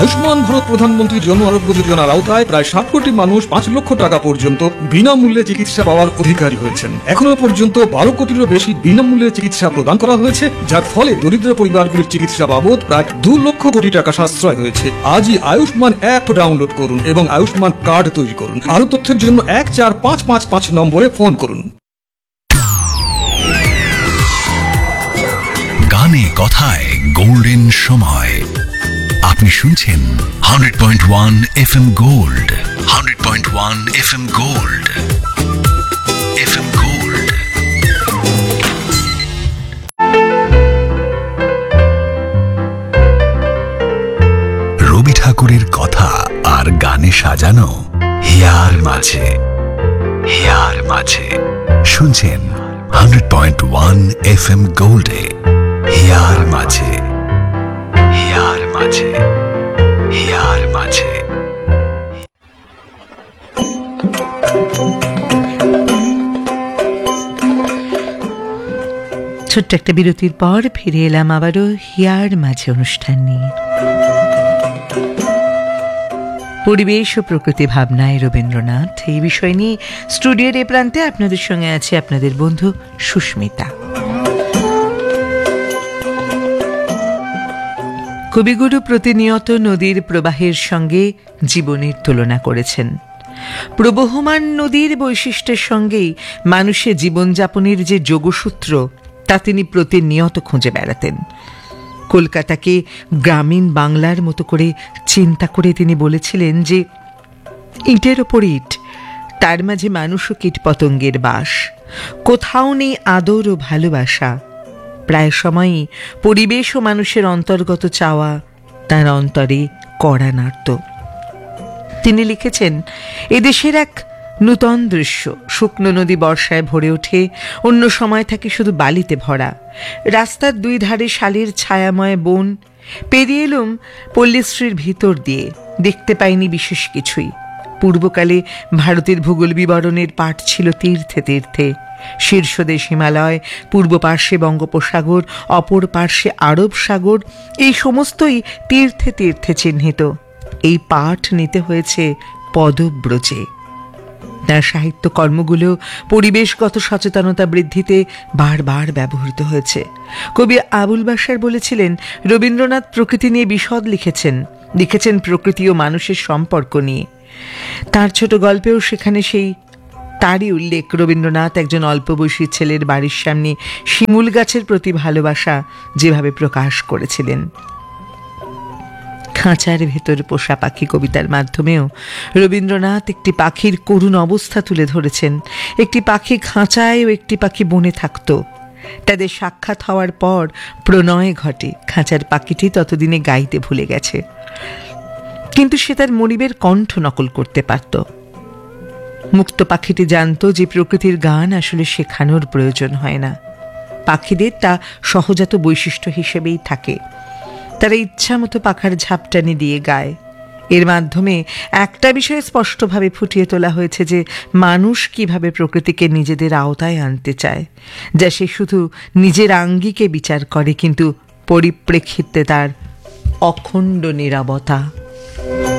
আয়ুষ্মান ভারত প্রধানমন্ত্রী জন আরোগ্য যোজনার আওতায় প্রায় 7 কোটি মানুষ 5 লক্ষ টাকা পর্যন্ত বিনামূল্যে চিকিৎসা পাওয়ার অধিকারী হয়েছেন। এখনো পর্যন্ত 12 কোটিরও বেশি বিনামূল্যে চিকিৎসা প্রদান করা হয়েছে, যার ফলে দরিদ্র পরিবারগুলির চিকিৎসা বাবদ প্রায় 2 লক্ষ কোটি টাকা সাশ্রয় হয়েছে। আজই আয়ুষ্মান অ্যাপ ডাউনলোড করুন এবং আয়ুষ্মান কার্ড তৈরি করুন। আরো তথ্যের জন্য 14555 নম্বরে ফোন করুন। গানে কথায় গোল্ডেন সময়। আপনি শুনছেন 100.1 FM gold, 100.1 FM gold, FM gold. রবি ঠাকুরের কথা আর গানে সাজানো হিয়ার মাঝে, হিয়ার মাঝে শুনছেন 100.1 FM গোল্ডে হিয়ার মাঝে, হিয়ার মাঝে, হিয়ার মাঝে। ছোট্ট একটা বিরতির পর ফিরে এলাম আবারও হিয়ার মাঝে অনুষ্ঠান নিয়ে। পরিবেশ ও প্রকৃতি ভাবনায় রবীন্দ্রনাথ, এই বিষয় নিয়ে স্টুডিওর এ প্রান্তে আপনাদের সঙ্গে আছে আপনাদের বন্ধু সুস্মিতা। কবিগুরু প্রতিনিয়ত নদীর প্রবাহের সঙ্গে জীবনের তুলনা করেছেন। প্রবহমান নদীর বৈশিষ্ট্যের সঙ্গেই মানুষের জীবনযাপনের যে যোগসূত্র তা তিনি প্রতিনিয়ত খুঁজে বেড়াতেন। কলকাতাকে গ্রামীণ বাংলার মতো করে চিন্তা করে তিনি বলেছিলেন যে ইটের ওপর ইট, তার মাঝে মানুষ ও কীটপতঙ্গের বাস, কোথাও নেই আদর ও ভালোবাসা। প্রায় সময়ই পরিবেশ ও মানুষের অন্তর্গত চাওয়া তার অন্তরে কড়া নাড়ত। তিনি লিখেছেন, এদেশের এক নূতন দৃশ্য, শুকনো নদী বর্ষায় ভরে ওঠে, অন্য সময় থাকে শুধু বালিতে ভরা। রাস্তার দুই ধারে শালের ছায়াময় বন, পেরিয়ে এলুম পল্লীশ্রীর ভিতর দিয়ে, দেখতে পাইনি বিশেষ কিছুই। পূর্বকালে ভারতের ভূগোল বিবরণের পাঠ ছিল তীর্থে তীর্থে। শীর্ষদেশ হিমালয়, পূর্ব পার্শ্বে বঙ্গোপসাগর, অপর পার্শ্বে আরব সাগর, এই সমস্তই তীর্থে তীর্থে চিহ্নিত। এই পাঠ নিতে হয়েছে পদব্রজে। তার সাহিত্য কর্মগুলো পরিবেশগত সচেতনতা বৃদ্ধিতে বারবার ব্যবহৃত হয়েছে। কবি আবুল বাশার বলেছিলেন, রবীন্দ্রনাথ প্রকৃতি নিয়ে বিশদ লিখেছেন প্রকৃতি ও মানুষের সম্পর্ক নিয়ে। তার ছোট গল্পেও সেখানে তারই উল্লেখ। রবীন্দ্রনাথ একজন অল্প বয়সী ছেলের বাড়ির সামনে শিমুল গাছের প্রতি ভালোবাসা যেভাবে প্রকাশ করেছিলেন। খাঁচার ভেতর পোষা পাখি কবিতার মাধ্যমেও রবীন্দ্রনাথ একটি পাখির করুণ অবস্থা তুলে ধরেছেন। একটি পাখি খাঁচায় ও একটি পাখি বনে থাকত। তাদের সাক্ষাৎ হওয়ার পর প্রণয় ঘটে। খাঁচার পাখিটি ততদিনে গাইতে ভুলে গেছে, কিন্তু সে তার মনিবের কণ্ঠ নকল করতে পারত। মুক্ত পাখিটি জানত যে প্রকৃতির গান আসলে শেখানোর প্রয়োজন হয় না, পাখিদের তা সহজাত বৈশিষ্ট্য হিসেবেই থাকে। তারা ইচ্ছা মতো পাখার ঝাপটানি দিয়ে গায়। এর মাধ্যমে একটা বিষয় স্পষ্টভাবে ফুটিয়ে তোলা হয়েছে যে মানুষ কিভাবে প্রকৃতিকে নিজেদের আওতায় আনতে চায়, যা সে শুধু নিজের আঙ্গিকে বিচার করে, কিন্তু পরিপ্রেক্ষিতে তার অখণ্ড নীরবতা।